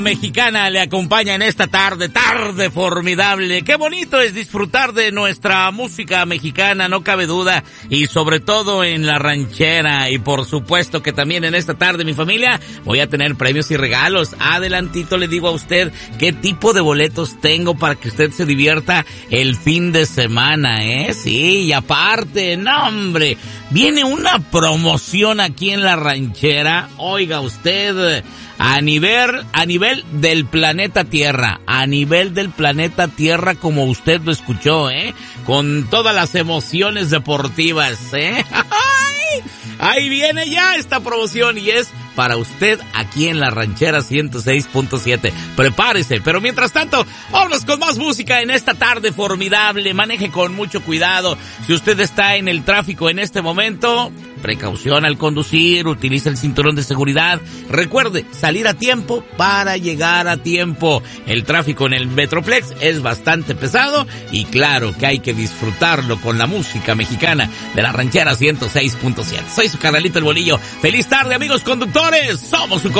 Mexicana le acompaña en esta tarde formidable. Qué bonito es disfrutar de nuestra música mexicana, no cabe duda, y sobre todo en la ranchera. Y por supuesto que también en esta tarde, mi familia, voy a tener premios y regalos. Adelantito le digo a usted qué tipo de boletos tengo para que usted se divierta el fin de semana, Sí, y aparte, no hombre, viene una promoción aquí en la ranchera. Oiga usted, a nivel del planeta Tierra, como usted lo escuchó, con todas las emociones deportivas, Ahí viene ya esta promoción y es para usted aquí en la ranchera 106.7. Prepárese, pero mientras tanto, vámonos con más música en esta tarde formidable. Maneje con mucho cuidado. Si usted está en el tráfico en este momento, precaución al conducir, utilice el cinturón de seguridad. Recuerde, salir a tiempo para llegar a tiempo. El tráfico en el Metroplex es bastante pesado y claro que hay que disfrutarlo con la música mexicana de la ranchera 106.7. Soy su canalito El Bolillo. Feliz tarde, amigos conductores. Somos su